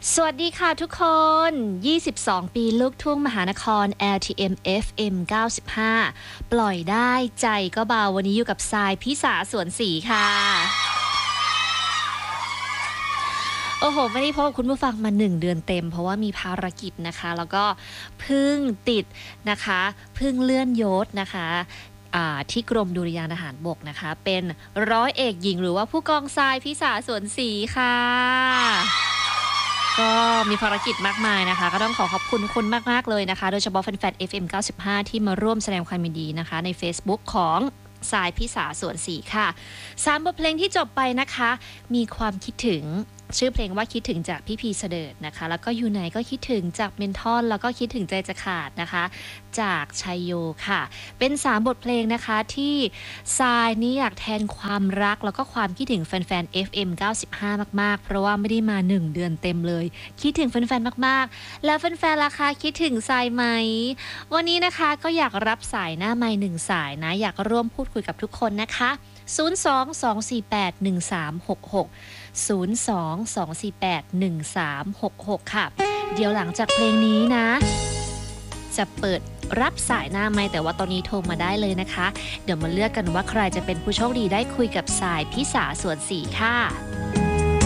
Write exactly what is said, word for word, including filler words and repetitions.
สวัสดีค่ะทุกคน ยี่สิบสอง ปีลูกทุ่งมหานคร แอล ที เอ็ม เอฟ เอ็ม เก้าสิบห้า ปล่อยได้ใจก็เบาวันนี้อยู่กับทรายพิสาสวนศรีค่ะ โอ้โห ไม่ได้พบกับคุณผู้ฟังมาหนึ่งเดือนเต็มเพราะว่ามีภารกิจนะคะ แล้วก็เพิ่งติดนะคะเพิ่งเลื่อนยศนะคะที่กรมดุริยางค์ทหารบกนะคะเป็นร้อยเอกหญิงหรือว่าผู้กองทรายพิสาสวนศรีค่ะก็มีภารกิจมากมายนะคะก็ต้องขอขอบคุณคุณมากๆเลยนะคะโดยเฉพาะแฟนๆ เอฟ เอ็ม เก้าสิบห้า ที่มาร่วมแสดงความยินดีนะคะใน Facebook ของทรายพิสาสวนศรีค่ะสามบทเพลงที่จบไปนะคะมีความคิดถึงชื่อเพลงว่าคิดถึงจากพี่พีเสดิร์ดนะคะแล้วก็อยู่ไหนก็คิดถึงจากเมนทอนแล้วก็คิดถึงใจจะขาดนะคะจากชัยโยค่ะเป็นสามบทเพลงนะคะที่ทรายนี่อยากแทนความรักแล้วก็ความคิดถึงแฟนๆ เอฟ เอ็ม เก้าสิบห้า มากๆเพราะว่าไม่ได้มาหนึ่งเดือนเต็มเลยคิดถึงแฟนๆมากๆแล้วแฟนๆล่ะคะคิดถึงทรายไหมวันนี้นะคะก็อยากรับสายหน้าไมค์หนึ่งสายนะอยากร่วมพูดคุยกับทุกคนนะคะศูนย์ สอง สอง สี่ แปด หนึ่ง สาม หก หก ศูนย์ สอง สอง สี่ แปด หนึ่ง สาม หก หก ค่ะเดี๋ยวหลังจากเพลงนี้นะจะเปิดรับสายหน้าไมค์แต่ว่าตอนนี้โทรมาได้เลยนะคะเดี๋ยวมาเลือกกันว่าใครจะเป็นผู้โชคดีได้คุยกับสายพิสาสวนศรีค่ะ